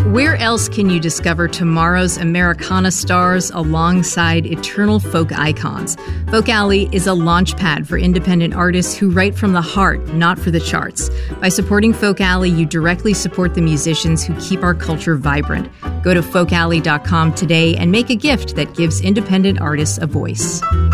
Where else can you discover tomorrow's Americana stars alongside eternal folk icons? Folk Alley is a launch pad for independent artists who write from the heart, not for the charts. By supporting Folk Alley, you directly support the musicians who keep our culture vibrant. Go to folkalley.com today and make a gift that gives independent artists a voice.